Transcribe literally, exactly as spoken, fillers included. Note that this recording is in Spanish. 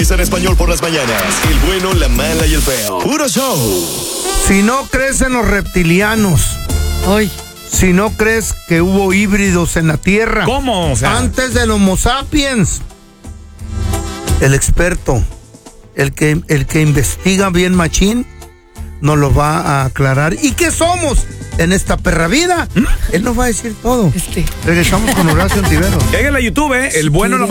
En español por las mañanas. El bueno, la mala y el feo. Puro show. Si no crees en los reptilianos, Ay. si no crees que hubo híbridos en la Tierra, ¿Cómo? O sea, antes del Homo sapiens, el experto, el que, el que investiga bien machín, nos lo va a aclarar. ¿Y qué somos en esta perra vida? ¿Mm? Él nos va a decir todo. Este. Regresamos con Horacio Ontiveros. lleguen a YouTube, ¿eh? El bueno, la